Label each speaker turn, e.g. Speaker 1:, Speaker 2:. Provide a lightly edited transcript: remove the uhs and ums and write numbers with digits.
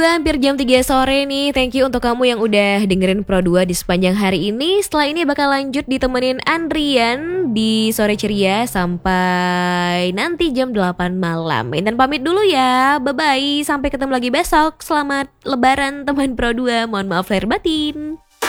Speaker 1: Hampir jam 3 sore nih. Thank you untuk kamu yang udah dengerin Pro 2 di sepanjang hari ini. Setelah ini bakal lanjut ditemenin Andrian di Sore Ceria sampai nanti jam 8 malam. Intan pamit dulu ya. Bye-bye. Sampai ketemu lagi besok. Selamat lebaran teman Pro 2. Mohon maaf lahir batin.